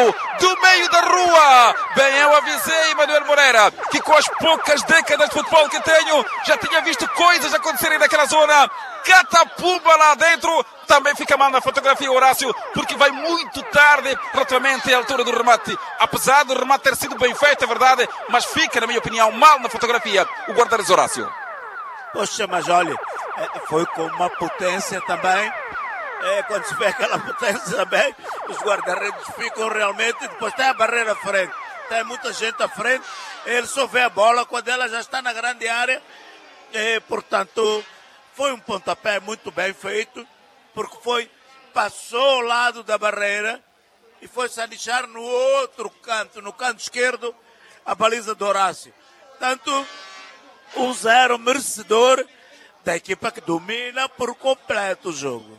Fernandinho, do meio da rua. Bem, eu avisei Manuel Moreira que com as poucas décadas de futebol que tenho, já tinha visto coisas acontecerem naquela zona. Catapumba lá dentro. Também fica mal na fotografia Horácio, porque vai muito tarde relativamente à altura do remate. Apesar do remate ter sido bem feito, é verdade, mas fica, na minha opinião, mal na fotografia o guarda-redes Horácio. Poxa, mas olha, foi com uma potência também. Quando se vê aquela potência também, os guarda-redes ficam realmente... Depois tem a barreira à frente, tem muita gente à frente, ele só vê a bola quando ela já está na grande área. Portanto, foi um pontapé muito bem feito, porque passou ao lado da barreira e foi-se alixar no outro canto, no canto esquerdo, a baliza do Horácio. Portanto, 1-0 merecedor da equipa que domina por completo o jogo.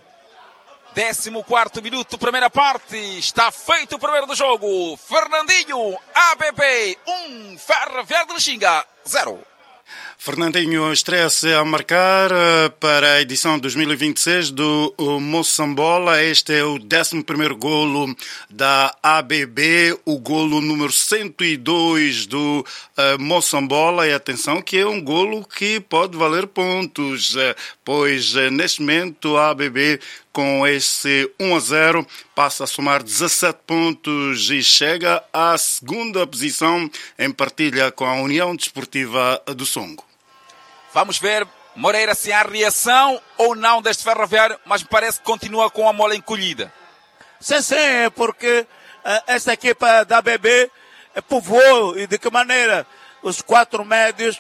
14º minuto, primeira parte, está feito o primeiro do jogo. Fernandinho, ABB 1, Ferroviário de Lixinga 0. Fernandinho estreia-se a marcar para a edição 2026 do Moçambola. Este é o 11º golo da ABB, o golo número 102 do Moçambola. E atenção que é um golo que pode valer pontos, pois neste momento a ABB com esse 1-0 passa a somar 17 pontos e chega à segunda posição em partilha com a União Desportiva do Songo. Vamos ver, Moreira, se há reação ou não deste Ferroviário, mas me parece que continua com a mola encolhida. Sim, porque esta equipa da ABB povoou e de que maneira os quatro médios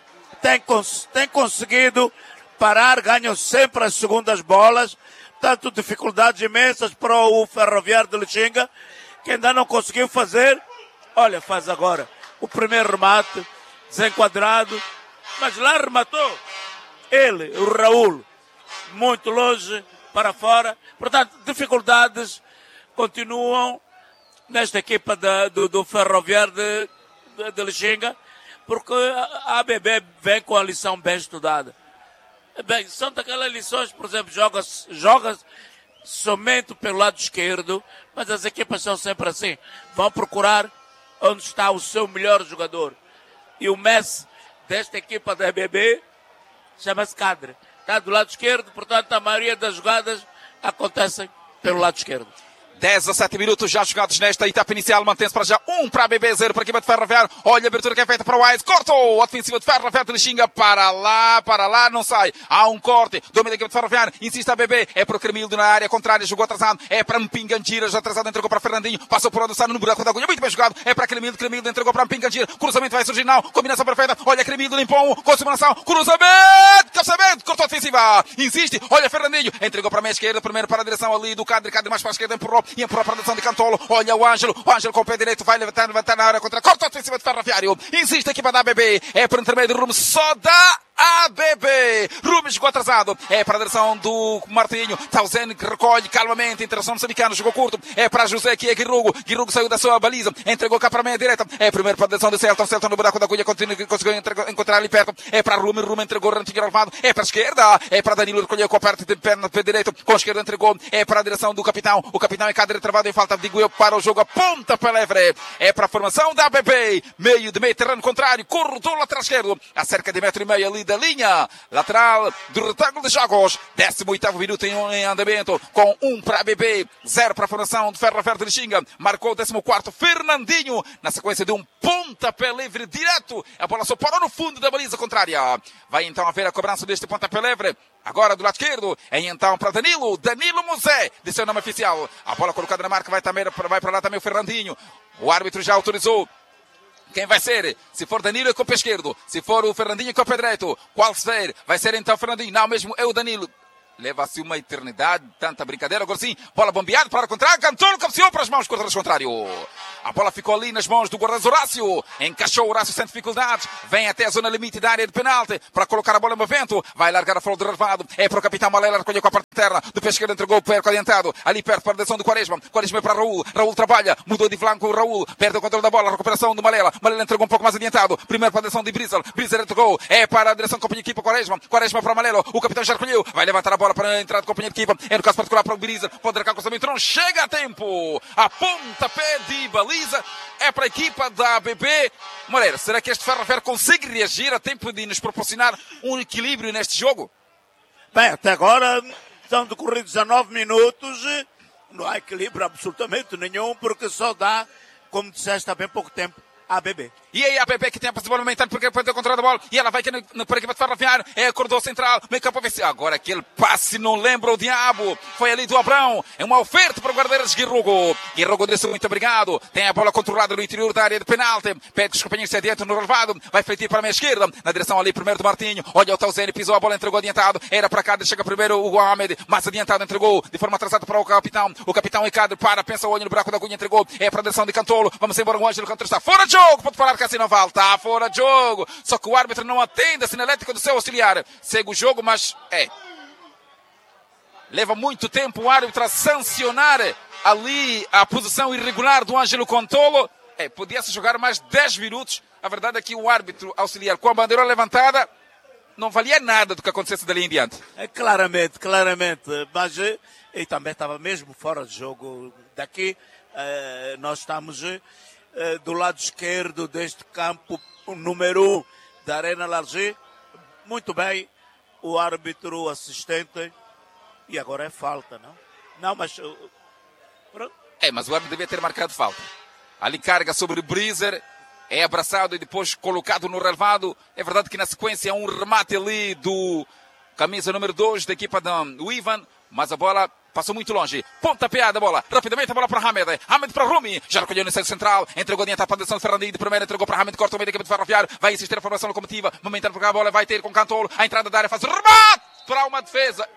têm conseguido parar, ganham sempre as segundas bolas, tanto dificuldades imensas para o Ferroviário de Lixinga, que ainda não conseguiu fazer. Olha, faz agora o primeiro remate, desenquadrado, mas lá rematou ele, o Raul, muito longe para fora. Portanto, dificuldades continuam nesta equipa do Ferroviário de Lixinga, porque a ABB vem com a lição bem estudada. Bem, são daquelas lições, por exemplo, joga somente pelo lado esquerdo, mas as equipas são sempre assim. Vão procurar onde está o seu melhor jogador. E o Messi desta equipa da ABB chama-se Cadre. Está do lado esquerdo, portanto a maioria das jogadas acontecem pelo lado esquerdo. 17 minutos já jogados nesta etapa inicial. Mantém-se para já 1 para a ABB, 0 para a equipa de Ferroviário. Olha a abertura que é feita para o Wise. Cortou! Ofensiva de Ferroviário de Lixinga. Para lá, não sai. Há um corte. Domina a equipa de Ferroviário. Insiste a ABB. É para o Cremildo na área contrária. Jogou atrasado. É para Mpingangira. Já atrasado. Entregou para Fernandinho. Passou por onde está no buraco da agulha. Muito bem jogado. É para Cremildo. Cremildo entregou para Mpingangira. Cruzamento vai surgir não. Combinação perfeita. Olha Cremildo. Limpou. Com simulação. Cruzamento. Caçamento. Cortou a ofensiva. Insiste. Olha Fernandinho. Entregou para a meia esquerda. Primeiro para a direção ali do Cadre. Cadre mais para a esquerda. Empurrou para a direção de Cantolo, olha o Ângelo com o pé direito, vai levantar na área contra, corta em cima de Ferroviário, insiste a equipa da ABB, é por intermédio do rumo só da ABB, Rumo jogou atrasado, é para a direção do Martinho, Tausen que recolhe calmamente, interação moçambicana, jogou curto, é para José que é Guirrugo saiu da sua baliza, entregou cá para a meia direita, é primeiro para a direção do Celton no buraco da agulha, conseguiu encontrar ali perto, é para Rumo entregou o rantinho armado, é para a esquerda, é para Danilo, recolheu com a parte de perna pé direito, com a esquerda entregou, é para a direção do capitão, o capitão é Cadre travado em falta, digo eu, para o jogo, a ponta para livre, é para a formação da ABB, meio terreno contrário, corredor lateral esquerdo, a cerca de 1,5 m ali da linha lateral do retângulo de jogos. 18º minuto em andamento, com 1 para a ABB, 0 para a formação de Ferroviário de Lixinga. Marcou o 14º Fernandinho, na sequência de um pontapé livre direto. A bola só parou no fundo da baliza contrária. Vai então haver a cobrança deste pontapé livre. Agora do lado esquerdo, então para Danilo Musé, de seu nome oficial. A bola colocada na marca, vai para lá também o Fernandinho. O árbitro já autorizou. Quem vai ser? Se for Danilo é com o pé esquerdo. Se for o Fernandinho é com o pé direito. Qual ser? Vai ser então o Fernandinho. Não, mesmo é o Danilo. Leva-se uma eternidade, tanta brincadeira. Agora sim, bola bombeada para o contrário. Cantolo cabeceou para as mãos do guarda-redes contrário. A bola ficou ali nas mãos do guarda-redes Horácio. Encaixou o Horácio sem dificuldades. Vem até a zona limite da área de penalti para colocar a bola em movimento. Vai largar a folha de relevado. É para o capitão Malela, recolheu com a parte interna. Do pé esquerdo entregou o perco adiantado. Ali perto para a direção do Quaresma. Quaresma é para Raul. Raul trabalha. Mudou de flanco o Raul. Perde o controle da bola. Recuperação do Malela. Malela entregou um pouco mais adiantado. Primeiro para a direção de Brizel. Brizel entregou. É para a direção da companhia equipa Quaresma. Quaresma para Malelo. O capitão já recolheu. Vai levantar a bola bola para a entrada do companheiro de equipa. É no caso particular para o Beriza. Pode marcar o cruzamento, não chega a tempo. A pontapé de baliza é para a equipa da ABB. Moreira, será que este Ferroviário consegue reagir a tempo de nos proporcionar um equilíbrio neste jogo? Bem, até agora são decorridos 19 minutos. Não há equilíbrio absolutamente nenhum, porque só dá, como disseste há bem pouco tempo, a ABB. E aí a ABB que tem a posse de bola momentânea porque perdeu o controle da bola. E ela vai aqui para a equipa de Ferroviário. É acordou central. Meio campo a vencer. Agora aquele passe não lembra o diabo. Foi ali do Abrão. É uma oferta para o guarda-redes Guirrogo. Guirrogo disse muito obrigado. Tem a bola controlada no interior da área de penalti. Pede que os companheiros se adiantam no relevado. Vai feitir para a meia esquerda. Na direção ali primeiro do Martinho. Olha o Tauzeni. Pisou a bola, entregou adiantado. Era para cá. Chega primeiro o Ahmed. Mais adiantado entregou. De forma atrasada para o capitão. O capitão Ricardo para. Pensa o olho no buraco da agulha. Entregou. É para a direção de Cantolo. Vamos embora. O Ângelo Cantolo está fora de jogo. Pode parar que assim não vale. Está fora de jogo. Só que o árbitro não atende a sinalética do seu auxiliar. Segue o jogo, mas leva muito tempo o árbitro a sancionar ali a posição irregular do Ângelo Cantolo. Podia-se jogar mais 10 minutos. A verdade é que o árbitro auxiliar com a bandeira levantada não valia nada do que acontecesse dali em diante. Claramente. Mas ele também estava mesmo fora de jogo. Daqui nós estamos do lado esquerdo deste campo, o número 1 da Arena Largé. Muito bem, o árbitro, o assistente, e agora é falta, não? Não, mas... mas o árbitro devia ter marcado falta. Ali carga sobre o Breezer, é abraçado e depois colocado no relevado. É verdade que na sequência é um remate ali do camisa número 2 da equipa do Ivan, mas a bola passou muito longe. Pontapeada a bola. Rapidamente a bola para Hamed. Hamed para Rumi. Já recolheu no centro central. Entregou adiante a posição de Fernandinho. De primeira entregou para Hamed. Corta o meio da equipe de Ferroviário. Vai insistir a formação locomotiva. Momentâneo porque a bola vai ter com Cantolo. A entrada da área faz remate para uma defesa.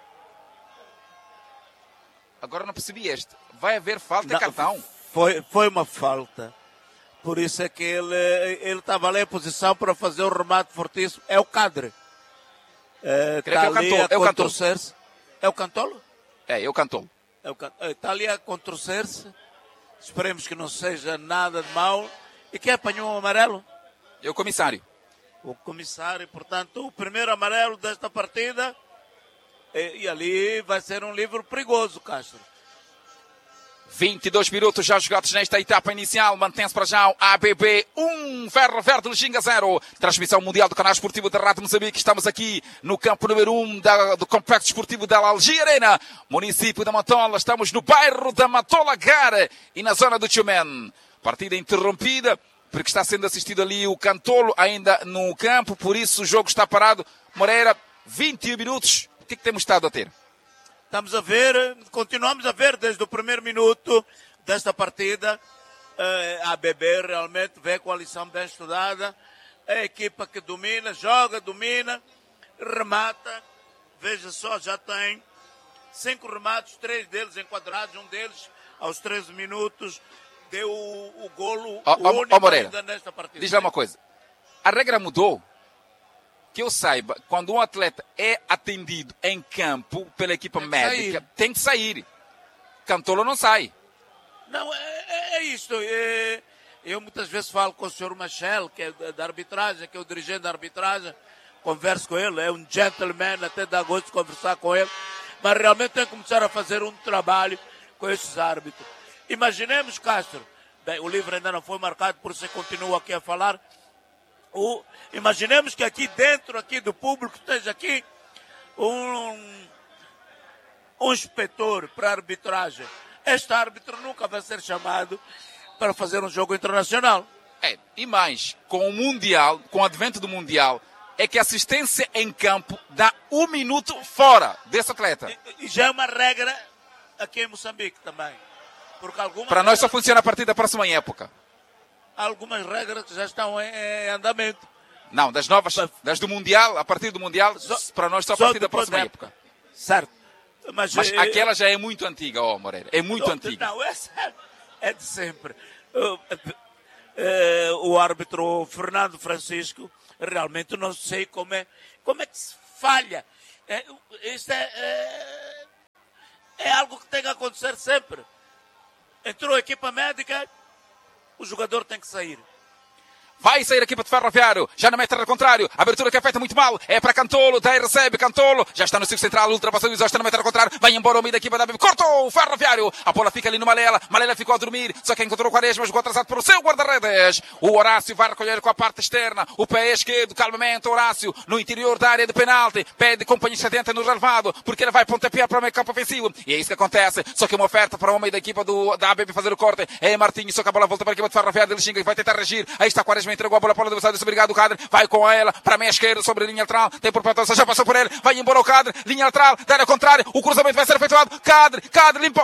Agora não percebi este. Vai haver falta de cartão. Foi uma falta. Por isso é que ele estava ali em posição para fazer um remate fortíssimo. É o Cadre. Está ali a contorcer-se. É o Cantolo? É o Cantolo. Está ali a contorcer-se. Esperemos que não seja nada de mal. E quem apanhou o amarelo? É o comissário. O comissário, portanto, o primeiro amarelo desta partida. E ali vai ser um livro perigoso, Castro. 22 minutos já jogados nesta etapa inicial. Mantém-se para já o ABB 1, Ferroviário de Lixinga 0. Transmissão mundial do canal esportivo da Rádio Moçambique. Estamos aqui no campo número 1 do Complexo Esportivo da Algia Arena, município da Matola. Estamos no bairro da Matola Gara e na zona do Tchumen. Partida interrompida porque está sendo assistido ali o Cantolo ainda no campo. Por isso o jogo está parado. Moreira, 21 minutos. O que temos estado a ter? Estamos a ver, continuamos a ver desde o primeiro minuto desta partida. A ABB realmente vem com a lição bem estudada. É a equipa que domina, joga, domina, remata. Veja só, já tem 5 remates, 3 deles enquadrados, um deles aos 13 minutos deu o golo único Moreira, ainda nesta partida. Diz lá uma coisa, a regra mudou? Que eu saiba, quando um atleta é atendido em campo pela equipa médica, tem que sair. Cantolo não sai. Não, é isto. Eu muitas vezes falo com o senhor Machel, que é da arbitragem, que é o dirigente da arbitragem, converso com ele, é um gentleman, até dá gosto de conversar com ele, mas realmente tem que começar a fazer um trabalho com esses árbitros. Imaginemos, Castro, bem, o livro ainda não foi marcado, por isso eu continuo aqui a falar. Imaginemos que aqui dentro aqui do público esteja aqui um inspetor para arbitragem. Este árbitro nunca vai ser chamado para fazer um jogo internacional. E mais, com o Mundial, com o advento do Mundial, é que a assistência em campo dá 1 minuto fora desse atleta. E já é uma regra aqui em Moçambique também. Para nós só funciona a partir da próxima época. Algumas regras que já estão em andamento. Não, das novas, das do Mundial, a partir do Mundial, para nós só a partir da próxima época. Certo. Mas aquela já é muito antiga, Moreira. É muito antiga. Não, é de sempre. O árbitro Fernando Francisco, realmente não sei como é que se falha. Isso é algo que tem que acontecer sempre. Entrou a equipa médica, o jogador tem que sair. Vai sair a equipa de Ferroviário. Já na meta contrário. A abertura que é feita muito mal. É para Cantolo. Daí recebe Cantolo. Já está no círculo central. Ultrapassou o Isó. Está na meta contrário. Vai embora o meio da equipa da BB. Cortou o Ferroviário. A bola fica ali no Malela. Malela ficou a dormir. Só que encontrou o Quaresma. Jogou atrasado para o seu guarda-redes. O Horácio vai recolher com a parte externa. O pé esquerdo. Calmamente. Horácio no interior da área de penalti. Pede companhia 70 no relevado. Porque ele vai pontapear para o meio campo ofensivo. E é isso que acontece. Só que uma oferta para o meio da equipa da ABB fazer o corte. É Martinho. Só que a bola volta para a equipa de Ferroviário. Ele xinga e vai tentar reagir. Aí está Quaresma. Entregou a bola para o adversário. Obrigado, o Cadre. Vai com ela para a meia esquerda sobre a linha lateral. Tem por perto. Já passou por ele. Vai embora o Cadre. Linha lateral. Da área contrária. O cruzamento vai ser efetuado. Cadre limpa.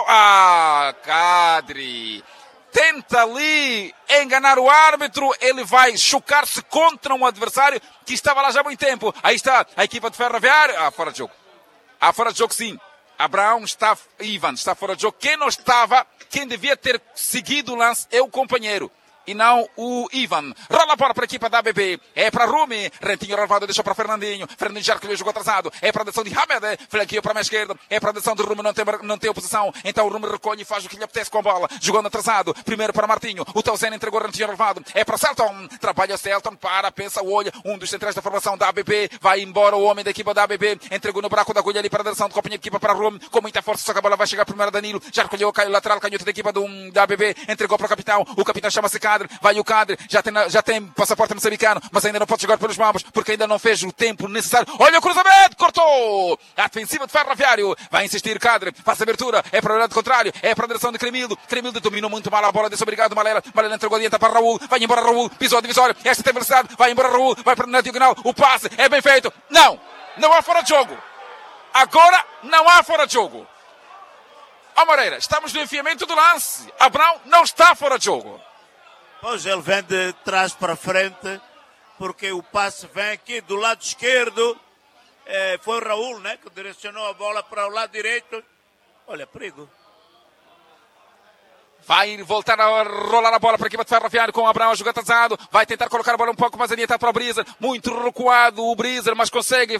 Cadre. Tenta ali enganar o árbitro. Ele vai chocar-se contra um adversário que estava lá já há muito tempo. Aí está a equipa de Ferroviário. Fora de jogo. Fora de jogo, sim. Abraão está, Ivan está fora de jogo. Quem não estava, quem devia ter seguido o lance é o companheiro. E não o Ivan. Rola a bola para a equipa da ABB. É para Rumi. Rentinho relevado, deixou para Fernandinho. Fernandinho já recolheu, jogou atrasado. É para a direção de Hamed. Flanqueou para a minha esquerda. É para a direção de Rumi, não tem oposição. Então o Rumi recolhe e faz o que lhe apetece com a bola. Jogando atrasado. Primeiro para Martinho. O Tausen entregou Rentinho relevado. É para Selton. Trabalha Selton. Pensa, olha. Um dos centrais da formação da ABB. Vai embora o homem da equipa da ABB. Entregou no buraco da agulha ali para a direção de companhia de equipa para Rumi. Com muita força, só que a bola vai chegar primeiro a Danilo. Já recolheu o lateral canhoto da equipa da ABB. Entregou para o capitão. O capitão chama-se Cadre. Vai o Cadre. Já tem passaporte moçambicano, mas ainda não pode jogar pelos mambos, porque ainda não fez o tempo necessário. Olha o cruzamento, cortou! A defensiva de Ferroviário, vai insistir Cadre, faz a abertura, é para o lado contrário, é para a direção de Cremildo. Cremildo dominou muito mal a bola, obrigado Malela entregou adianta para Raul, vai embora Raul, pisou a divisória, esta tem velocidade, vai embora Raul, vai para a diagonal, o passe é bem feito. Não há fora de jogo. Agora não há fora de jogo. Moreira, estamos no enfiamento do lance. Abraão não está fora de jogo. Pois ele vem de trás para frente, porque o passe vem aqui do lado esquerdo. Foi o Raul, né, que direcionou a bola para o lado direito. Olha, perigo. Vai voltar a rolar a bola para a equipa de Ferroviário com o Abraão a jogar atrasado. Vai tentar colocar a bola um pouco mais adiantado para o Breezer. Muito recuado o Breezer, mas consegue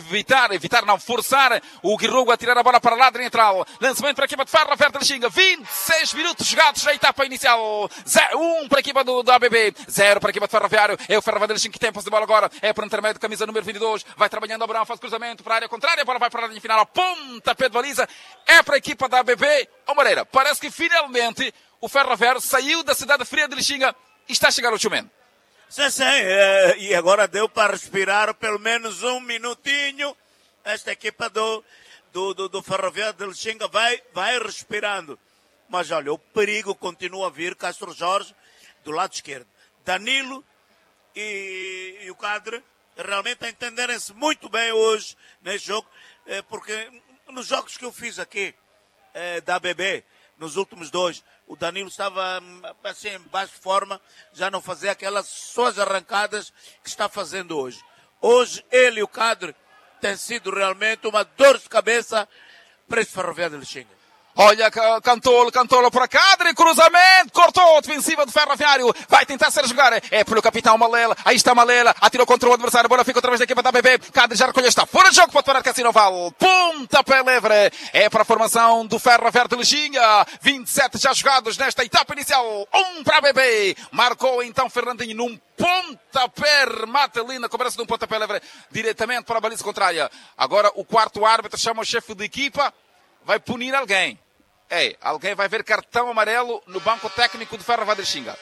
forçar o Guirrugo a tirar a bola para a lado central. Lançamento para a equipa de Ferroviário de Xinga. 26 minutos jogados na etapa inicial. 1 para a equipa do ABB. 0 para a equipa de Ferroviário. É o Ferroviário de Xinga que tem posse de bola agora. É para o intermédio, camisa número 22. Vai trabalhando o Abraão, faz cruzamento para a área contrária. A bola vai para a linha final. A pontapé de baliza. É para a equipa da ABB. Moreira, parece que finalmente o Ferroviário saiu da cidade fria de Lixinga e está a chegar ao Chumeno. Sim. E agora deu para respirar pelo menos um minutinho. Esta equipa do Ferroviário de Lixinga vai respirando. Mas olha, o perigo continua a vir. Castro Jorge do lado esquerdo. Danilo e o Cadre realmente entenderem-se muito bem hoje neste jogo. Porque nos jogos que eu fiz aqui da ABB, nos últimos 2, o Danilo estava assim em baixa forma, já não fazia aquelas suas arrancadas que está fazendo hoje. Hoje ele e o Cadre têm sido realmente uma dor de cabeça para esse Ferroviário de Lixinga. Olha, Cantolo para Cadre, cruzamento, cortou a defensiva do Ferroviário, vai tentar ser jogar, é pelo capitão Malela, aí está Malela, atirou contra o adversário, a bola fica outra vez da equipa da ABB, Cadre já recolheu, está fora de jogo, pode parar Cassino Val, pontapé livre, é para a formação do Ferroviário de Lixinga, 27 já jogados nesta etapa inicial, 1 para a ABB, marcou então Fernandinho num pontapé, remate ali na cobrança de um pontapé livre, diretamente para a baliza contrária. Agora o quarto árbitro chama o chefe de equipa, vai punir alguém. Alguém vai ver cartão amarelo no banco técnico do Ferroviário de Lixinga.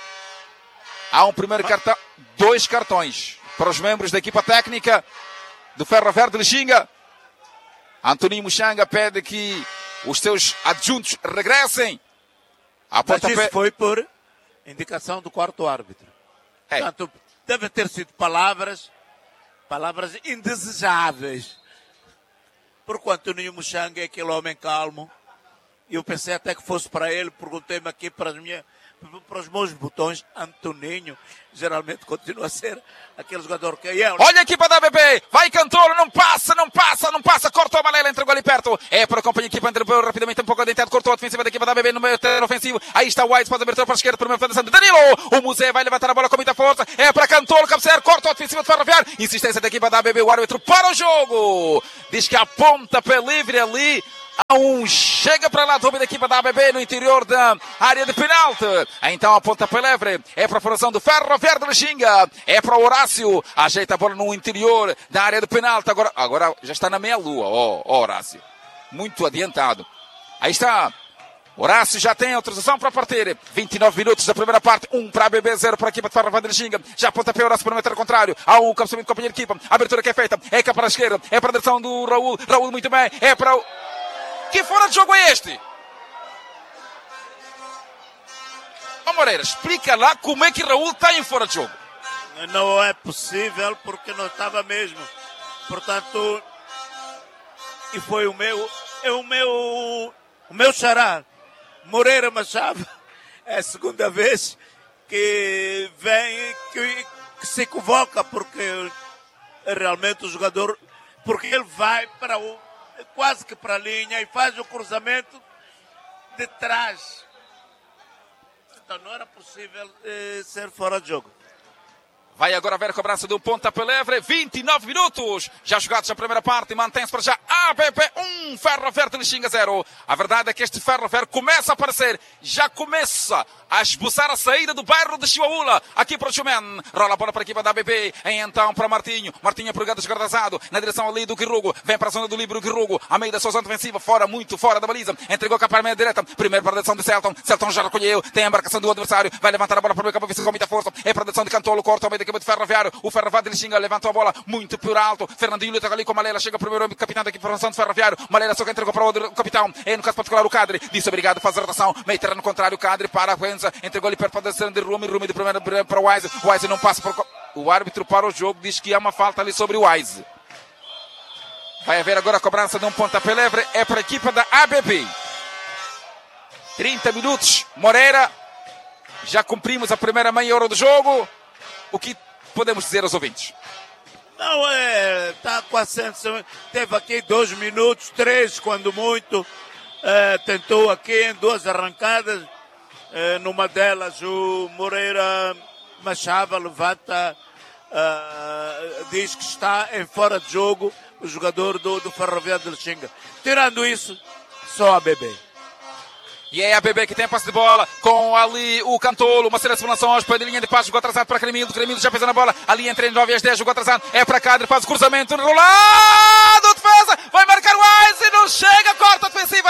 Há um primeiro cartão, 2 cartões para os membros da equipa técnica do Ferroviário de Lixinga. Antoninho Muxanga pede que os seus adjuntos regressem. Mas isso foi por indicação do quarto árbitro. Portanto, deve ter sido palavras indesejáveis. Porque o Antoninho Muxanga é aquele homem calmo. E eu pensei até que fosse para ele, perguntei-me aqui para os meus botões. Antoninho geralmente continua a ser aquele jogador que é. Olha a equipa da ABB, vai Cantolo, não passa, cortou a Malela, entregou ali perto. É para a companhia equipa, entregou rapidamente um pouco adiantado, cortou a defensiva da equipa da ABB no meio terreno ofensivo. Aí está o White, faz a abertura para a esquerda, primeiro fundação de Danilo. O Museu vai levantar a bola com muita força. É para Cantolo, cabecear, cortou a defensiva do Ferroviário. Insistência da equipa da ABB, o árbitro para o jogo. Diz que a pontapé livre ali Chega para lá, domina da equipa da ABB no interior da área de penalti. Então a pontapé livre é para a formação do Ferroviário de Lixinga. É para o Horácio. Ajeita a bola no interior da área de penalti. Agora já está na meia-lua. Horácio. Muito adiantado. Aí está. Horácio já tem autorização para partir. 29 minutos da primeira parte. 1 para a ABB, 0 para a equipa de Ferroviário de Lixinga. Já pontapé Horácio para o metro contrário. Há um cabeceamento de companheiro de equipa. A abertura que é feita. É cá para a esquerda. É para a direção do Raul. Raul muito bem. É para o... Que fora de jogo é este? Moreira, explica lá como é que Raul está em fora de jogo. Não é possível porque não estava mesmo. Portanto, e foi o meu xará, Moreira Machado. É a segunda vez que vem, que se convoca, porque realmente o jogador, porque ele vai para quase que para a linha e faz o cruzamento de trás. Então não era possível ser fora de jogo. Vai agora haver a cobrança do pontapé livre. 29 minutos. Já jogados na primeira parte. Mantém-se para já ABB 1, Ferroviário de Lixinga 0. A verdade é que este Ferroviário começa a aparecer. Já começa a esboçar a saída do bairro de Chihuahua. Aqui para o Chumen. Rola a bola para a equipa da ABB. Então para Martinho. Martinho é pegado desgardazado. Na direção ali do Guirrugo. Vem para a zona do livre o Guirrugo. A meio da sua zona defensiva. Fora, muito fora da baliza. Entregou cá para a meia direita. Primeiro para a direção de Celton. Celton já recolheu. Tem a embarcação do adversário. Vai levantar a bola para o meio campo com muita força. É para a direção de Cantolo. Corta ao meio da equipa de Ferroviário. O Ferroviário de Lixinga levantou a bola muito por alto. Fernandinho luta ali com Malela. Chega primeiro o capitão da equipe de Ferroviário. Malela só que entregou para o capitão. É no caso particular o Cadre. Disse obrigado, faz a rotação. Meio terreno contrário. O Cadre para a Coenza. Entregou ali perto para a direção de Rumi. Rumi de primeiro para o Wise. O Wise não passa por... O árbitro para o jogo diz que há uma falta ali sobre o Wise. Vai haver agora a cobrança de um pontapé livre. É para a equipa da ABB. 30 minutos. Moreira. Já cumprimos a primeira meia hora do jogo. O que podemos dizer aos ouvintes? Não, está quase. Teve aqui 2 minutos, 3 quando muito. Tentou aqui em 2 arrancadas. Numa delas o Moreira Machado levanta, diz que está em fora de jogo o jogador do Ferroviário de Lixinga. Tirando isso, só a ABB. E é a ABB que tem passe de bola com ali o Cantolo. Uma série de simulações para a linha de passe. Jogou atrasado para Cremildo. Cremildo já pesa na bola. Ali entre 9 e 10. Jogou atrasado. É para Cadre. Faz o cruzamento. Enrolado. Defesa. Vai marcar o Wise. Não chega. Corta a defensiva.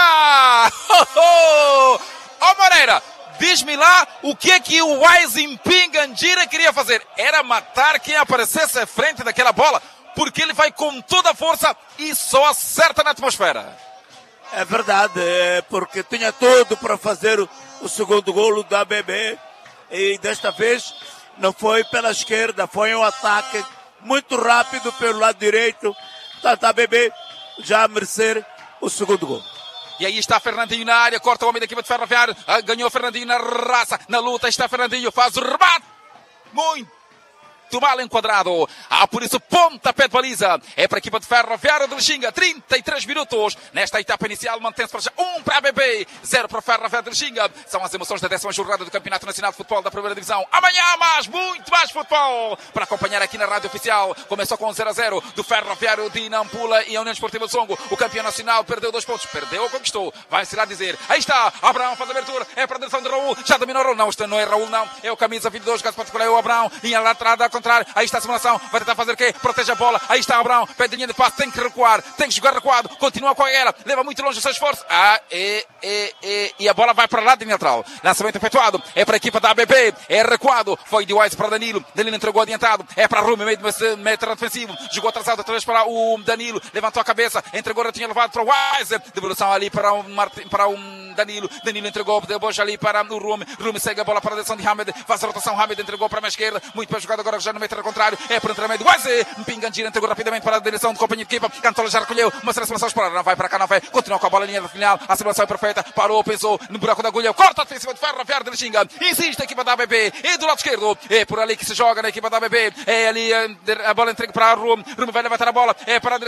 Moreira. Diz-me lá o que é que o Wise em Pingangira queria fazer. Era matar quem aparecesse à frente daquela bola. Porque ele vai com toda a força e só acerta na atmosfera. É verdade, porque tinha tudo para fazer o segundo golo da ABB e desta vez não foi pela esquerda, foi um ataque muito rápido pelo lado direito. Portanto, a ABB já a merecer o segundo golo. E aí está Fernandinho na área, corta o homem da equipa de Ferroviário, ganhou Fernandinho na raça, na luta está Fernandinho, faz o rebate, muito mal enquadrado. Por isso, pontapé de baliza. É para a equipa de Ferroviário de Lixinga. 33 minutos. Nesta etapa inicial, mantém-se para já 1 para a ABB, 0 para o Ferroviário de Lixinga. São as emoções da 10ª jornada do Campeonato Nacional de Futebol da Primeira Divisão. Amanhã muito mais futebol para acompanhar aqui na Rádio Oficial. Começou com 0-0 do Ferroviário de Nampula e a União Esportiva de Songo. O campeão nacional perdeu 2 pontos. Perdeu ou conquistou? Vai-se lá dizer. Aí está. Abraão faz a abertura. É para a direção de Raul. Já dominou Raul. Não, este não é Raul, não. É o camisa 22. Caso particular é o Abraão. Linha lateral contrário. Aí está a simulação. Vai tentar fazer o quê? Protege a bola. Aí está Abraão. Pede linha de passe. Tem que recuar. Tem que jogar recuado. Continua com a guerra. Leva muito longe o seu esforço. E a bola vai para lá de neutral. Lançamento efetuado. É para a equipa da ABB. É recuado. Foi de Wise para Danilo. Danilo entregou adiantado. É para Rumi. Meio defensivo. Jogou atrasado outra vez para o Danilo. Levantou a cabeça. Entregou. Tinha levado para o Wise. Devolução ali para o Danilo. Danilo entregou. Depois ali para o Rumi. Rumi segue a bola para a direção de Hamed. Faz a rotação. Hamed entregou para a esquerda. Muito bem jogado agora já no meio contrário. É para o entramento do Wise. Pingangira entregou rapidamente para a direção de companhia de equipa. Cantola já recolheu. Uma simulação explorada. Não vai para cá, não vai. Continua com a bola em linha da final. A simulação é perfeita. Parou, pensou no buraco da agulha. Corta a defensiva de Ferroviário de Lixinga. Insiste a equipa da ABB. E do lado esquerdo. É por ali que se joga na equipa da ABB. É ali a bola entregue para a Rumi. Rumi vai levantar a bola. É para a direção.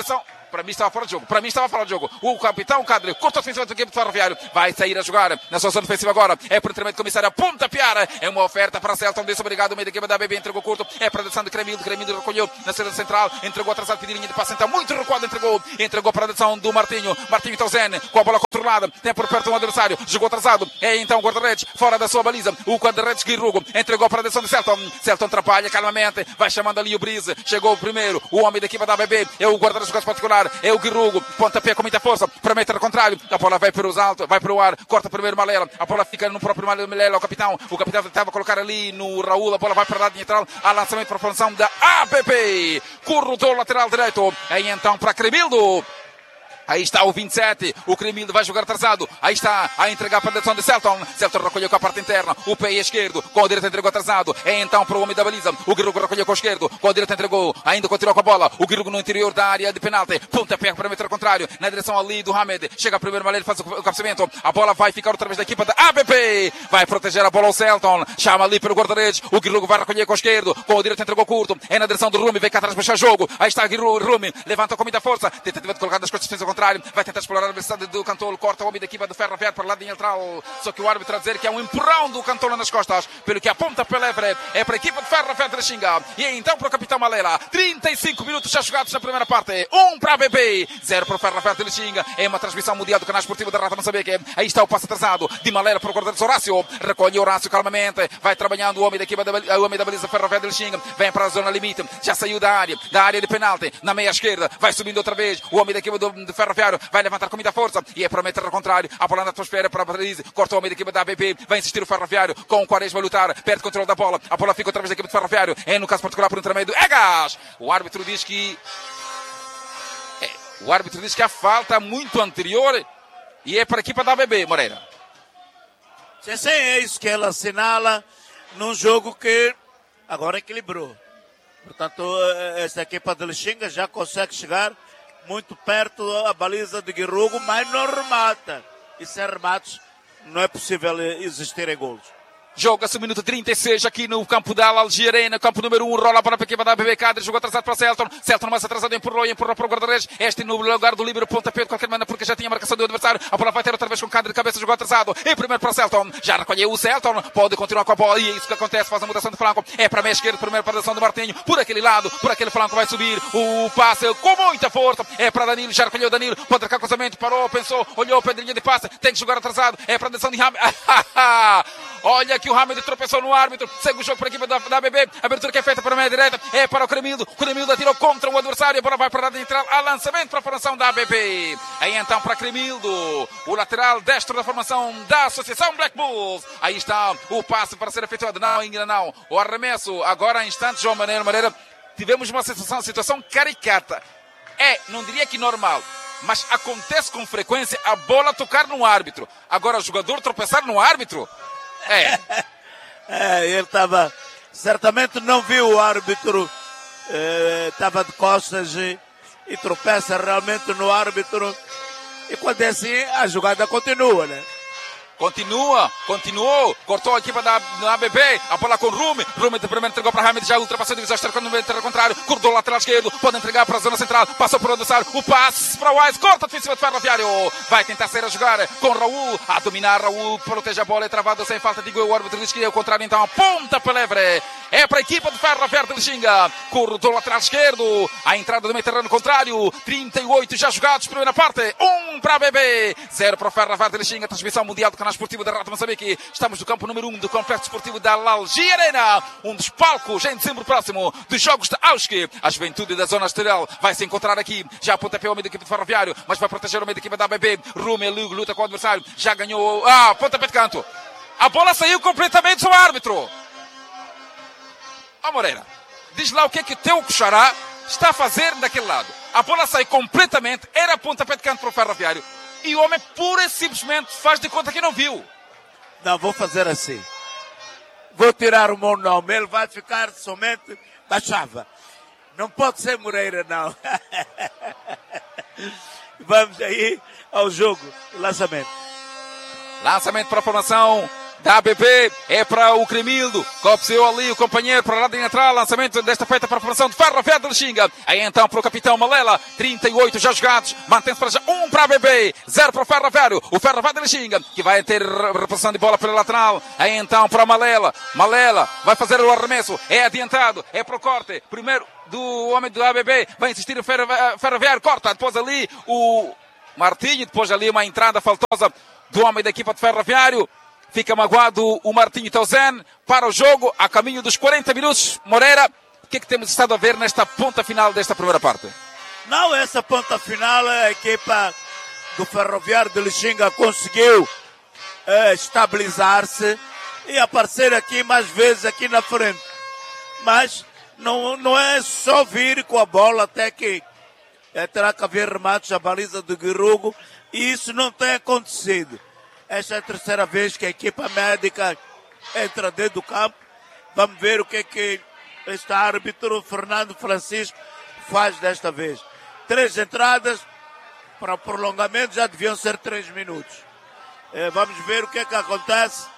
Para mim estava fora de jogo. O capitão Cadre corta defensivamente do equipe do Ferroviário. Vai sair a jogar na sua zona defensiva agora. É por intermédio do comissário a pontapear. É uma oferta para Celton. Desse obrigado. O meio da equipe da ABB entregou curto. É para a direção de Cremildo. Cremildo recolheu na saída central. Entregou atrasado, pediu linha de passe. Então muito recuado. Entregou para a direção do Martinho. Martinho Tausen com a bola controlada. Tem por perto um adversário. Jogou atrasado. É então o guarda-redes fora da sua baliza. O guarda-redes Guirrugo entregou para a direção de Celton. Celton atrapalha calmamente. Vai chamando ali o Brise. Chegou o primeiro. O homem da equipe da ABB. É o guarda-redes do particular. É o Guirrugo. Pontapé com muita força para meter ao contrário. A bola vai para os altos, vai para o ar, corta primeiro Malela. A bola fica no próprio Malela, o capitão tentava colocar ali no Raul. A bola vai para o lado central. Há lançamento para a formação da ABB. Corredor lateral direito. Aí então para Cremildo. Aí está o 27, o Cremildo vai jogar atrasado. Aí está a entregar para a direção de Celton. Celton recolheu com a parte interna, o pé esquerdo, com a direita entregou atrasado. É então para o homem da baliza. O Guirrugo recolheu com o esquerdo, com a direita entregou, ainda continuou com a bola. O Guirrugo no interior da área de penalti. Pontapé para meter ao contrário, na direção ali do Hamed. Chega primeiro Malheiro, faz o cabeceamento. A bola vai ficar outra vez da equipa da ABB. Vai proteger a bola o Celton. Chama ali pelo guarda-redes. O Guirrugo vai recolher com o esquerdo, com a direita entregou curto. É na direção do Rumi, vem cá atrás puxar jogo. Aí está o Rumi, levanta com muita força. Tentativa de colocar das costas defesa ao contrário. Vai tentar explorar a velocidade do Cantolo, corta o homem da equipa do Ferroviário para o lado central, só que o árbitro a dizer que é um empurrão do Cantolo nas costas, pelo que aponta pela Evre, é para a equipa de Ferroviário de Xinga, e então para o capitão Malela. 35 minutos já jogados na primeira parte, 1 para a ABB, 0 para o Ferroviário de Xinga. É uma transmissão mundial do canal esportivo da Rata Moçambique. Aí está o passo atrasado de Malela para o guarda-redes Horácio, recolhe Horácio calmamente, vai trabalhando o homem da equipa o homem da baliza Ferroviário de Xinga, vem para a zona limite, já saiu da área de penalti, na meia esquerda, vai subindo outra vez, o homem da equipa do Ferroviário vai levantar com muita força, e é para meter ao contrário, a bola na atmosfera para a baliza, corta o homem da equipa da ABB, vai insistir o Ferroviário, com o Quaresma a lutar, perde o controle da bola, a bola fica outra vez da equipa do Ferroviário, é no caso particular por intermédio do Egas. O árbitro diz que a falta muito anterior e é para a equipa da ABB, Moreira. Sim, é isso que ela assinala num jogo que agora equilibrou. Portanto, esta equipa de Lixinga já consegue chegar muito perto da baliza de Guirrugo, mas não remata. E sem remates não é possível existirem golos. Joga-se o minuto 36 aqui no campo da Al-Algia Arena, campo número 1, rola para a equipa da ABB Cadre, jogou atrasado para Celton, Celton mais atrasado, empurrou para o guarda-redes, este no lugar do líbero, pontapé de qualquer maneira, porque já tinha a marcação do adversário, a bola vai ter outra vez com Cadre de cabeça, jogou atrasado, e primeiro para o Celton, já recolheu o Celton, pode continuar com a bola, e é isso que acontece, faz a mudação de flanco, é para a meia esquerda, primeiro para a direção do Martinho, por aquele lado, por aquele flanco vai subir, o passe com muita força, é para Danilo, já recolheu Danilo, pode marcar cruzamento, parou, pensou, olhou, pedrinha de passe, tem que jogar atrasado, é para a direção de Hamed, olha que o Hamed tropeçou no árbitro, segue o jogo para a equipa da ABB, a abertura que é feita para a meia direita, é para o Cremildo atirou contra o adversário, a bola vai para a lado central, a lançamento para a formação da ABB, aí então para Cremildo, o lateral destro da formação da Associação Black Bulls, aí está o passe para ser efetuado, não, ainda não, o arremesso, agora em instantes, João Maneiro, tivemos uma situação caricata, não diria que normal, mas acontece com frequência a bola tocar no árbitro, agora o jogador tropeçar no árbitro, ele estava, certamente não viu o árbitro, estava de costas e tropeça realmente no árbitro. E quando é assim, a jogada continua, né? Continuou, cortou a equipa da ABB, a bola com Rumi de primeiro entregou para Hamed, já ultrapassou o desastre quando vem ao contrário, cortou o lateral esquerdo, pode entregar para a zona central, passou por o adversário, o passe para o Wise, corta a defensiva de Ferroviário, vai tentar sair a jogar com Raul, a dominar, Raul protege a bola, é travado sem falta, digo eu, o árbitro diz que é o contrário, então a ponta pela Evre, é para a equipa de Ferroviário de Lixinga, cortou o lateral esquerdo, a entrada do meio terreno contrário, 38 já jogados, primeira parte, 1 para a ABB, 0 para o Ferroviário de Lixinga, transmissão mundial do canal esportivo da Rata Moçambique. Estamos no campo número 1 do complexo esportivo da Al-Algia Arena, um dos palcos em dezembro próximo dos Jogos de Auschwitz. A juventude da zona exterior vai se encontrar aqui, já a pontapé o meio da equipe de Ferroviário, mas vai proteger o meio da equipe da ABB. Rumi luta com o adversário, já ganhou, pontapé de canto, a bola saiu completamente do árbitro. Moreira, diz lá o que é que o teu Xará está a fazer daquele lado. A bola sai completamente, era pontapé de canto para o Ferroviário e o homem pura e simplesmente faz de conta que não viu. Não, vou fazer assim. Vou tirar o meu nome. Ele vai ficar somente Baixava. Não pode ser Moreira, não. Vamos aí ao jogo. Lançamento. Lançamento para a formação da ABB é para o Cremildo, copseou ali o companheiro para lá de entrar, lançamento desta feita para a formação de Ferroviário de Lixinga. Aí então para o capitão Malela, 38 já jogados, mantém-se para já 1 para a ABB, 0 para o Ferroviário de Lixinga, que vai ter reposição de bola pela lateral. Aí então para Malela, vai fazer o arremesso, é adiantado, é para o corte, primeiro do homem do ABB, vai insistir o Ferroviário, corta, depois ali o Martinho, depois ali uma entrada faltosa do homem da equipa de Ferroviário. Fica magoado o Martinho Tausen para o jogo, a caminho dos 40 minutos. Moreira, o que é que temos estado a ver nesta ponta final desta primeira parte? Não, essa ponta final, a equipa do Ferroviário de Lixinga conseguiu estabilizar-se e aparecer aqui mais vezes aqui na frente. Mas não é só vir com a bola, até que terá que haver remates à baliza do Guirugo, e isso não tem acontecido. Esta é a terceira vez que a equipa médica entra dentro do campo. Vamos ver o que este árbitro Fernando Francisco faz desta vez. 3 entradas para o prolongamento, já deviam ser 3 minutos. Vamos ver o que acontece.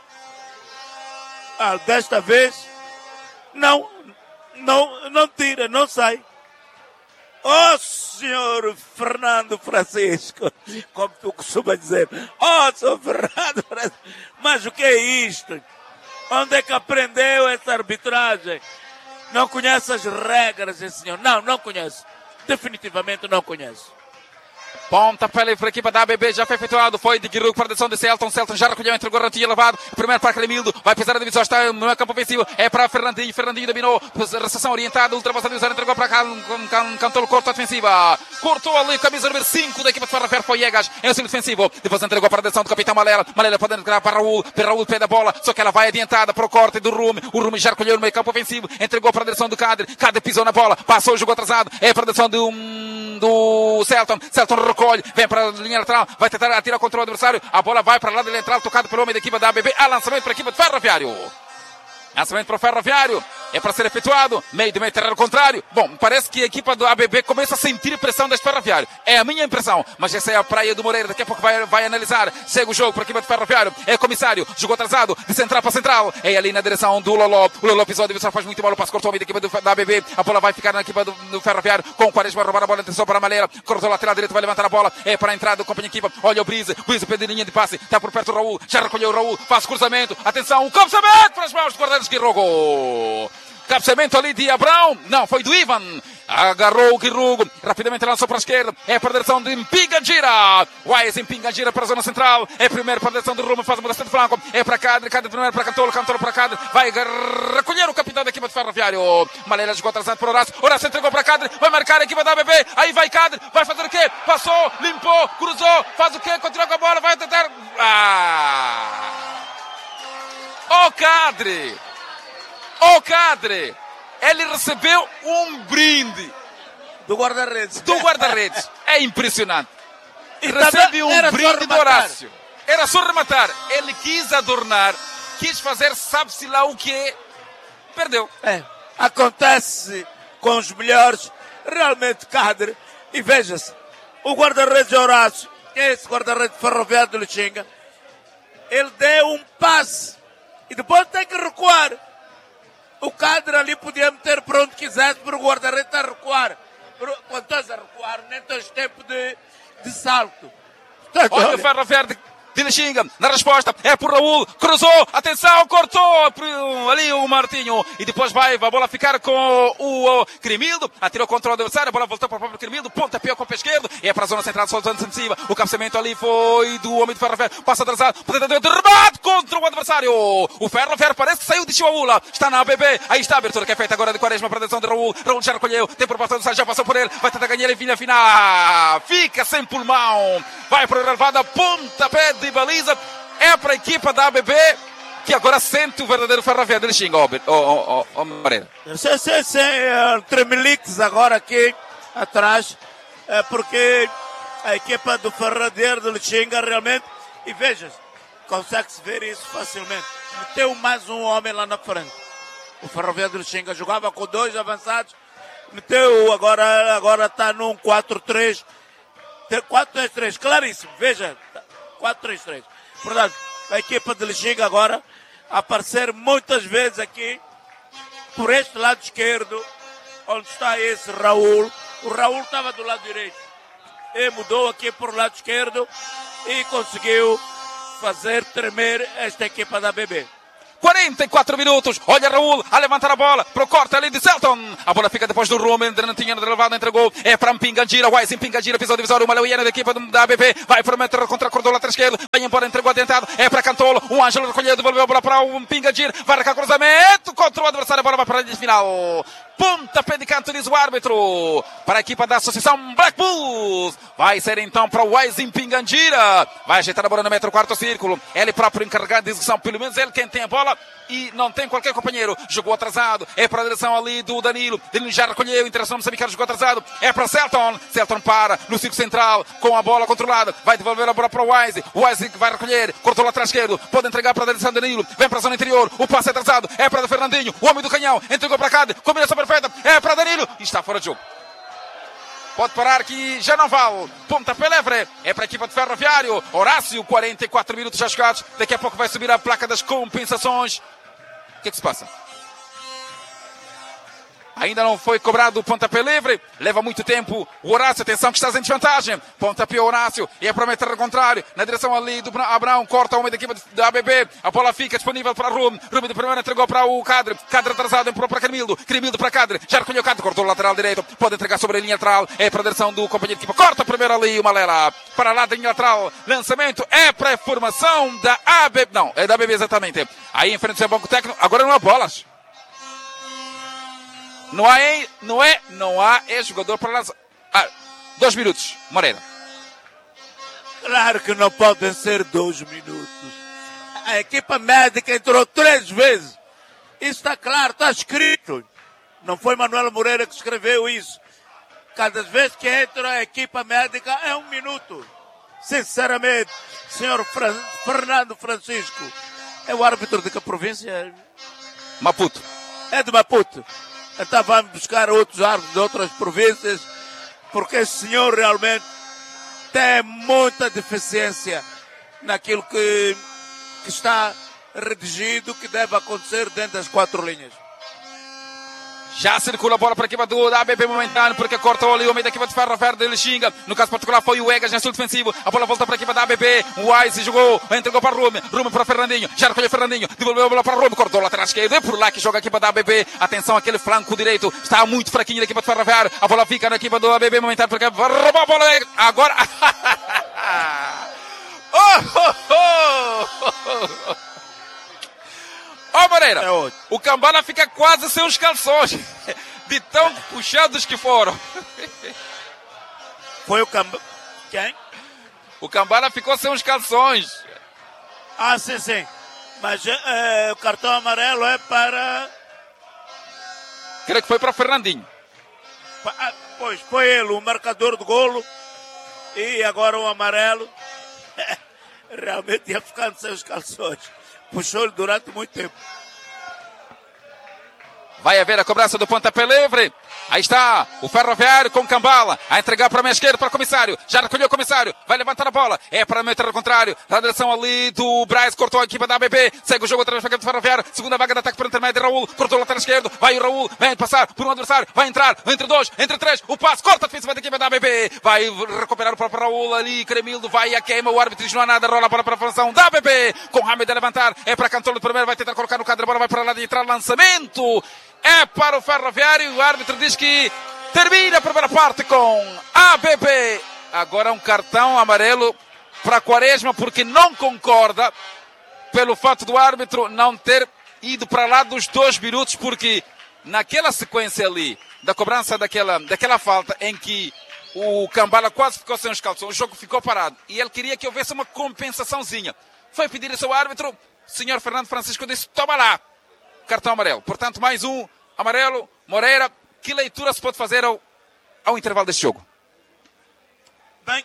Desta vez não tira, não sai. Oh, senhor Fernando Francisco, como tu costuma dizer. Oh, senhor Fernando Francisco, mas o que é isto? Onde é que aprendeu essa arbitragem? Não conhece as regras, esse senhor? Não conhece. Definitivamente não conhece. Ponta pela equipa da ABB, já foi efetuado, foi de Guirugo para a direção de Celton já recolheu, entregou Rantinho elevado, primeiro para Cremildo, vai pisar a divisão, está no campo ofensivo, é para Fernandinho dominou, recepção orientada, ultrapassada, entregou para cá, cantou o corte ofensiva, cortou ali, camisa número 5 da equipa de Ferroviário, foi Egas, em auxílio defensivo, depois entregou para a direção do capitão Malela pode entrar para Raul pé da bola, só que ela vai adiantada para o corte do Rume, o Rume já recolheu no meio campo ofensivo, entregou para a direção do Kader pisou na bola, passou o jogo atrasado, é para a direção do Celton recolhe, vem para a linha lateral, vai tentar atirar contra o adversário, a bola vai para lá de lateral, tocado pelo homem da equipa da ABB, lançamento para a equipa de Ferroviário. Lançamento para o Ferroviário, é para ser efetuado, meio terreno contrário. Bom, parece que a equipa do ABB começa a sentir pressão deste Ferroviário. É a minha impressão, mas essa é a praia do Moreira, daqui a pouco vai analisar. Segue o jogo para a equipa de Ferroviário, é comissário, jogou atrasado, de central para central, é ali na direção do Loló. O Loló pisou, o adversário faz muito mal, o passo cortou o homem da equipa da ABB, a bola vai ficar na equipa do Ferroviário, com o Quaresma roubar a bola, atenção para a Malheira, cortou lateral direito, vai levantar a bola, é para a entrada do companheiro de equipa, olha o Brise pede linha de passe, está por perto o Raul, já recolheu o Raul, faz cruzamento, atenção, o cabeceamento para as mãos do guarda-redes Guirugo. Cabeceamento ali de Abrão, não, foi do Ivan, agarrou o Guirugo, rapidamente lançou para a esquerda, é para a direção de Mpingangira, Wise Mpingangira para a zona central, é primeiro para a direção do Rumo, faz uma mudança de flanco, é para Cadre primeiro para Cantolo para Cadre, vai recolher o capitão da equipa de Ferroviário, Malela jogou atrasado para Horácio entregou para Cadre, vai marcar a equipa da ABB, aí vai Cadre, vai fazer o quê? Passou, limpou, cruzou, faz o quê? Continua com a bola, vai tentar... O Cadre, ele recebeu um brinde do guarda-redes. É impressionante. Recebe um brinde do Horácio. Era só rematar. Ele quis adornar, quis fazer sabe-se lá o que. Perdeu. Acontece com os melhores. Realmente, Cadre. E veja-se, o guarda-redes Horácio, esse guarda-redes Ferroviário de Lixinga, ele deu um passe e depois tem que recuar. O Cadre ali podia meter para onde quisesse, para o guarda-redes está a recuar. Quando estás a recuar, nem tens tempo de salto. Portanto, olha o Ferroviário de Lixinga, na resposta, é por Raul, cruzou, atenção, cortou ali o Martinho, e depois vai a bola ficar com o Cremildo, atirou contra o adversário, a bola voltou para o próprio Cremildo, pontapé com o pé esquerdo, e é para a zona central, soltando defensiva, o cabeceamento ali foi do homem de Ferroviário, passa atrasado, tentativa de remate contra o adversário, o Ferroviário parece que saiu de Chihuahua, está na ABB, aí está a abertura que é feita agora de Quaresma para a direção de Raul já recolheu, tem proposta do já passou por ele, vai tentar ganhar ele, final, fica sem pulmão, vai para o relevado, pontapé de baliza, é para a equipa da ABB que agora sente o verdadeiro Ferroviário de Lixinga, Moreira. Tremeliques agora aqui atrás, porque a equipa do Ferroviário de Lixinga realmente, e veja, consegue-se ver isso facilmente, meteu mais um homem lá na frente. O Ferroviário de Lixinga jogava com 2 avançados, meteu, agora está num 4-3, 4-3-3, claríssimo, veja, 4-3-3. Portanto, a equipa de Lixinga agora a aparecer muitas vezes aqui por este lado esquerdo, onde está esse Raul. O Raul estava do lado direito. Ele mudou aqui por lado esquerdo e conseguiu fazer tremer esta equipa da ABB. 44 minutos, olha Raul a levantar a bola pro corte ali de Celton. A bola fica depois do Rumen, não tinha levado, entregou, é para Mpingangira, Wise Mpingangira, pisou o divisório, uma leuiana da equipa da ABB, vai para meter contra a cor do lateral esquerdo, vai embora, entregou adiantado, é para Cantolo, o Ângelo recolheu, devolveu a bola para o Mpingangira, vai arrancar cruzamento contra o adversário, a bola vai para a linha final. Pontapé de canto, diz o árbitro, para a equipa da Associação Black Bulls. Vai ser então para o Wise Mpingangira, vai ajeitar a bola no metro quarto círculo, ele próprio encarregado de execução, pelo menos ele quem tem a bola e não tem qualquer companheiro, jogou atrasado, é para a direção ali do Danilo já recolheu, Internacional Moçambicano jogou atrasado, é para Celton para no círculo central, com a bola controlada, vai devolver a bola para o Wise vai recolher, cortou lá atrás esquerdo, pode entregar para a direção do Danilo, vem para a zona interior, o passe é atrasado, é para o Fernandinho, o homem do canhão, entregou para cá, combinação perfeita, é para Danilo, e está fora de jogo. Pode parar que já não vale. Pontapé livre. É para a equipa de Ferroviário. Horácio, 44 minutos já jogados. Daqui a pouco vai subir a placa das compensações. O que é que se passa? Ainda não foi cobrado o pontapé livre. Leva muito tempo. O Horácio, atenção que estás em desvantagem. Pontapé Horácio. E é para meter ao contrário. Na direção ali do Abrão. Corta o homem da equipa da ABB. A bola fica disponível para Rume. Rume de primeira entregou para o Cadre. Cadre atrasado. Empurrou para Cremildo. Cremildo para Cadre. Já recolheu Cadre. Cortou o lateral direito. Pode entregar sobre a linha lateral. É para a direção do companheiro de equipa. Corta primeiro ali o Malela. Para lá da linha lateral. Lançamento. É para a formação da ABB. Não, é da ABB exatamente. Aí em frente do seu banco técnico. Agora não há bolas. Não há jogador para lançar. 2 minutos, Moreira. Claro que não podem ser 2 minutos. A equipa médica entrou 3 vezes. Isso está claro, está escrito. Não foi Manuel Moreira que escreveu isso. Cada vez que entra a equipa médica é 1 minuto. Sinceramente, senhor Fernando Francisco, é o árbitro de que província? Maputo. É de Maputo. Então vamos buscar outros árbitros de outras províncias, porque esse senhor realmente tem muita deficiência naquilo que está redigido, que deve acontecer dentro das 4 linhas. Já circula a bola para a equipa da ABB momentâneo, porque cortou ali o homem da equipa de Ferroviário de Lixinga. No caso particular foi o Egas, nesse defensivo. A bola volta para a equipa da ABB. O Wise jogou, entregou para Rume. Rume para Fernandinho. Já recolheu Fernandinho. Devolveu a bola para Rume. Cortou o lateral esquerdo. É por lá que joga a equipa da ABB. Atenção, aquele flanco direito está muito fraquinho da equipa de Ferroviário. A bola fica na equipa do ABB momentâneo, porque roubou a bola agora. Moreira, o Cambala fica quase sem os calções, de tão puxados que foram. Foi o Cambala? Quem? O Cambala ficou sem os calções. Sim. Mas o cartão amarelo é para... Creio que foi para Fernandinho. Pois, foi ele, o marcador do golo. E agora o amarelo. Realmente ia ficando sem os calções. Puxou-lhe durante muito tempo. Vai haver a cobrança do pontapé livre. Aí está o Ferroviário com Cambala. A entregar para a minha esquerda para o comissário. Já recolheu o comissário. Vai levantar a bola. É para meter ao contrário. Na direção ali do Braz. Cortou a equipa da ABB. Segue o jogo outra vez para a equipa do Ferroviário. Segunda vaga de ataque por intermédio de Raul. Cortou o lateral esquerdo. Vai o Raul. Vem passar por um adversário. Vai entrar. Entre 2, entre 3. O passe. Corta a defesa da equipa da ABB. Vai recuperar o próprio Raul ali. Cremildo vai a queima. O árbitro diz não há nada. Rola a bola para a formação da ABB. Com Hamed a levantar. É para Cantolo de primeiro. Vai tentar colocar no cadro. A bola vai para lá de entrar. Lançamento. É para o Ferroviário. O árbitro diz que termina a primeira parte com ABB. Agora um cartão amarelo para Quaresma, porque não concorda pelo fato do árbitro não ter ido para lá dos 2 minutos, porque naquela sequência ali da cobrança daquela falta em que o Cambala quase ficou sem os calções, o jogo ficou parado e ele queria que houvesse uma compensaçãozinha. Foi pedir isso ao árbitro. O senhor Fernando Francisco disse: toma lá, cartão amarelo. Portanto, mais um amarelo. Moreira, que leitura se pode fazer ao intervalo deste jogo? Bem,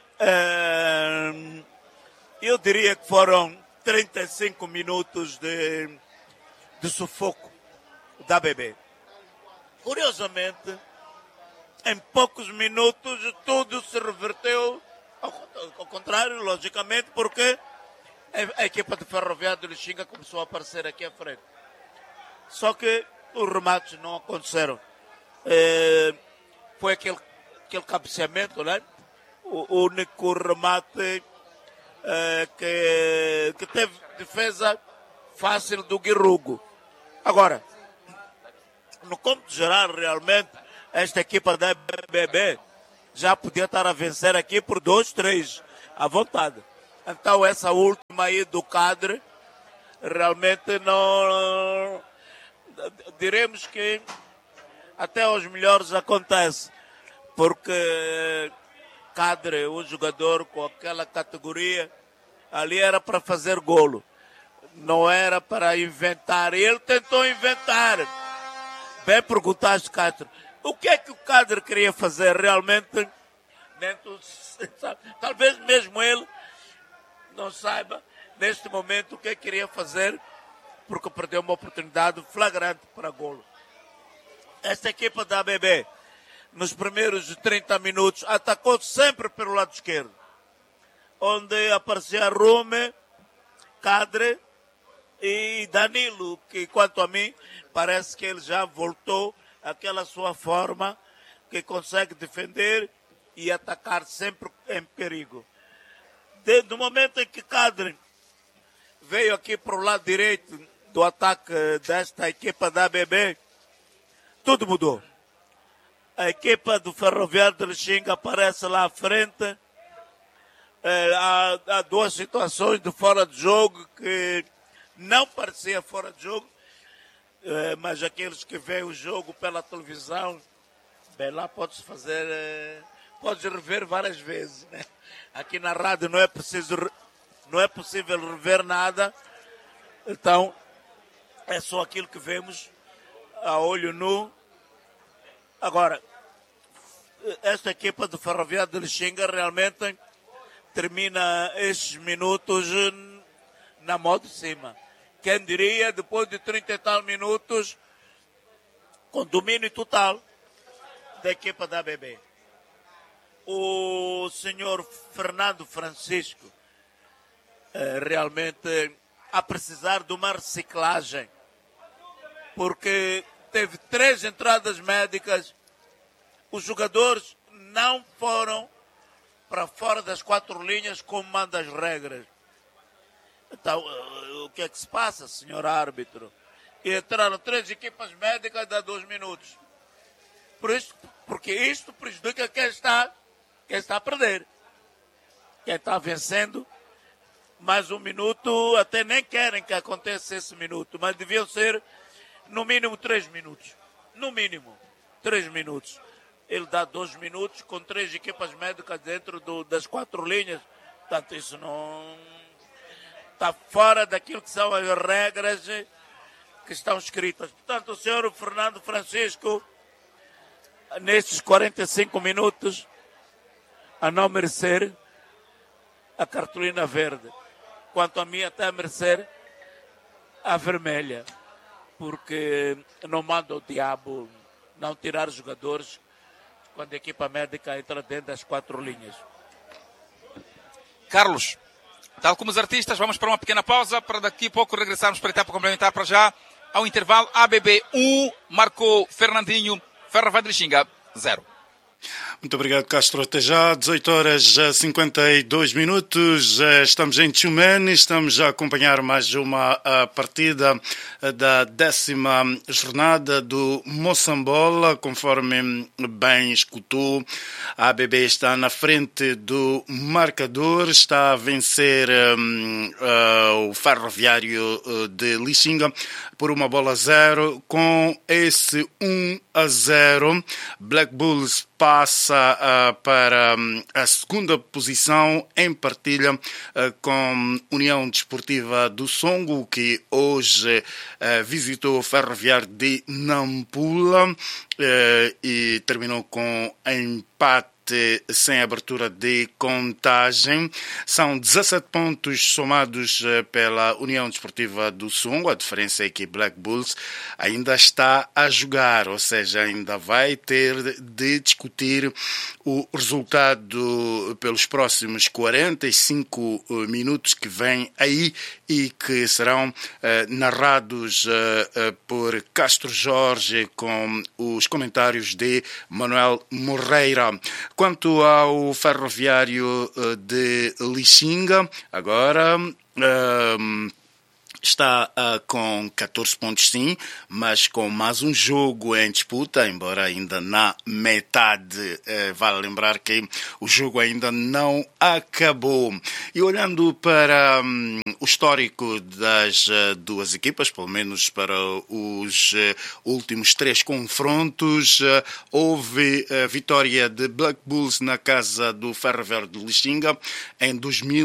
eu diria que foram 35 minutos de sufoco da ABB. Curiosamente, em poucos minutos tudo se reverteu ao contrário, logicamente, porque a equipa de Ferroviário de Lixinga começou a aparecer aqui à frente. Só que os remates não aconteceram. Foi aquele cabeceamento, né? O único remate que teve defesa fácil do Guirrugo. Agora, no cômputo geral, realmente, esta equipa da BB já podia estar a vencer aqui por 2-3, à vontade. Então, essa última aí do Cadre, realmente não... Diremos que até aos melhores acontece, porque Cadre, um jogador com aquela categoria, ali era para fazer golo, não era para inventar. E ele tentou inventar. Bem perguntaste, Castro, o que é que o Cadre queria fazer realmente? Talvez mesmo ele não saiba neste momento o que queria fazer, porque perdeu uma oportunidade flagrante para golo. Esta equipa da ABB, nos primeiros 30 minutos, atacou sempre pelo lado esquerdo, onde aparecia Rume, Cadre e Danilo, que quanto a mim, parece que ele já voltou àquela sua forma, que consegue defender e atacar sempre em perigo. Desde o momento em que Cadre veio aqui para o lado direito do ataque desta equipa da ABB, tudo mudou. A equipa do Ferroviário de Lixinga aparece lá à frente. Há duas situações de fora de jogo que não parecia fora de jogo, mas aqueles que veem o jogo pela televisão, bem, lá pode-se fazer, pode rever várias vezes, né? Aqui na rádio não é possível rever nada, então é só aquilo que vemos a olho nu. Agora, esta equipa do Ferroviário de Lixinga realmente termina estes minutos na mão de cima. Quem diria, depois de 30 e tal minutos, com domínio total da equipa da ABB. O senhor Fernando Francisco realmente a precisar de uma reciclagem, porque teve 3 entradas médicas, os jogadores não foram para fora das 4 linhas como manda as regras. Então, o que é que se passa, senhor árbitro? E entraram 3 equipas médicas a 2 minutos. Porque isto prejudica quem está a perder. Quem está vencendo, mais 1 minuto, até nem querem que aconteça esse minuto, mas deviam ser no mínimo 3 minutos. No mínimo 3 minutos. Ele dá 2 minutos com 3 equipas médicas dentro das 4 linhas. Portanto, isso não está fora daquilo que são as regras que estão escritas. Portanto, o senhor Fernando Francisco, nestes 45 minutos, a não merecer a cartolina verde. Quanto a mim, até a merecer a vermelha. Porque não manda o diabo não tirar jogadores quando a equipa médica entra dentro das 4 linhas. Carlos, tal como os artistas, vamos para uma pequena pausa para daqui a pouco regressarmos para a etapa complementar. Para já, ao intervalo, ABB 1, marcou Fernandinho, Ferroviário de Lixinga 0. Muito obrigado, Castro. Até já, 18h52. Estamos em Tchumene, estamos a acompanhar mais uma partida da 10ª jornada do Moçambola. Conforme bem escutou, a ABB está na frente do marcador, está a vencer o Ferroviário de Lixinga por 1-0. Com esse 1-0, Black Bulls passa para a 2ª posição em partilha com União Desportiva do Songo, que hoje visitou o Ferroviário de Nampula e terminou com empate sem abertura de contagem. São 17 pontos somados pela União Desportiva do Songo. A diferença é que Black Bulls ainda está a jogar, ou seja, ainda vai ter de discutir o resultado pelos próximos 45 minutos que vêm aí e que serão narrados por Castro Jorge com os comentários de Manuel Moreira. Quanto ao Ferroviário de Lixinga, agora está com 14 pontos, sim, mas com mais um jogo em disputa, embora ainda na metade. Vale lembrar que o jogo ainda não acabou. E olhando para o histórico das duas equipas, pelo menos para os últimos 3 confrontos, houve a vitória de Black Bulls na casa do Ferroviário de Lixinga em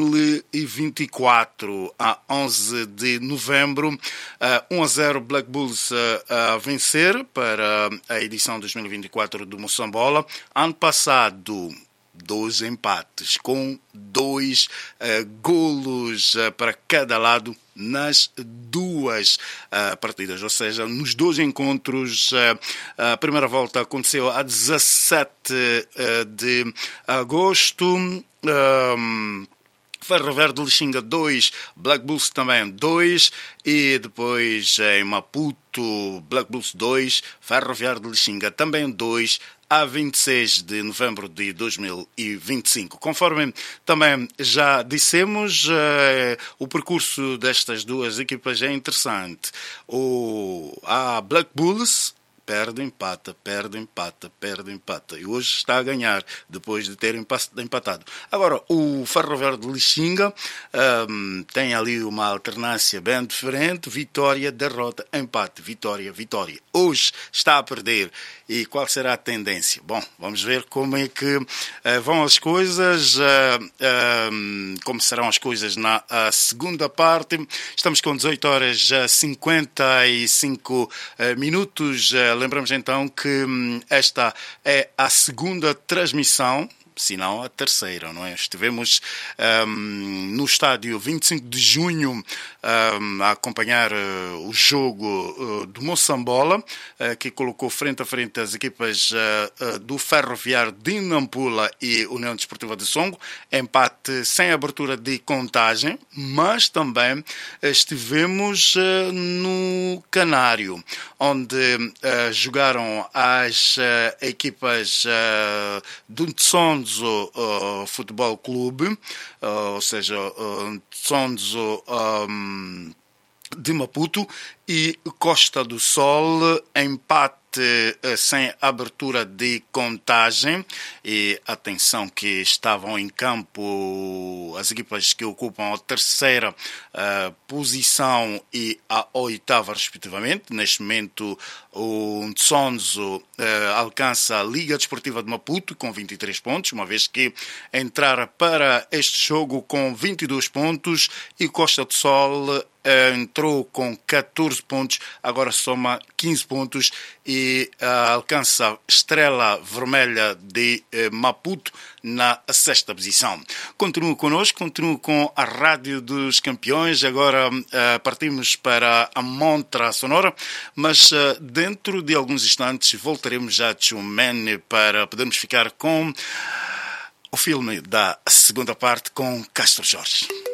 2024, a 11 de novembro, 1-0 Black Bulls a vencer para a edição 2024 do Moçambola. Ano passado, 2 empates, com 2 golos para cada lado nas 2 partidas, ou seja, nos 2 encontros. A primeira volta aconteceu a 17 de agosto. Ferroviário de Lixinga 2, Black Bulls também 2, e depois em Maputo, Black Bulls 2, Ferroviário de Lixinga também 2, a 26 de novembro de 2025. Conforme também já dissemos, o percurso destas duas equipas é interessante. A Black Bulls perde, empata, perde, empata, perde, empata. E hoje está a ganhar, depois de ter empatado. Agora, o Ferroviário de Lixinga tem ali uma alternância bem diferente. Vitória, derrota, empate, vitória, vitória. Hoje está a perder. E qual será a tendência? Bom, vamos ver como é que vão as coisas, como serão as coisas na segunda parte. Estamos com 18h55 minutos. Lembramos então que esta é a segunda transmissão, se não a terceira, não é? Estivemos no estádio 25 de junho a acompanhar o jogo do Moçambola, que colocou frente a frente as equipas do Ferroviário de Nampula e União Desportiva de Songo. Empate sem abertura de contagem, mas também estivemos no Canário, onde jogaram as equipas do Ntsonzo Futebol Clube, ou seja, Ntsonzo de Maputo, e Costa do Sol, empate sem abertura de contagem. E atenção que estavam em campo as equipas que ocupam a terceira posição e a 8ª respectivamente. Neste momento o Ntsonzo alcança a Liga Desportiva de Maputo com 23 pontos, uma vez que entrara para este jogo com 22 pontos, e Costa do Sol entrou com 14 pontos, agora soma 15 pontos e alcança a Estrela Vermelha de Maputo na 6ª posição. Continue connosco, continue com a Rádio dos Campeões. Agora partimos para a Montra Sonora, mas dentro de alguns instantes voltaremos já a Tchumene para podermos ficar com o filme da segunda parte com Castro Jorge.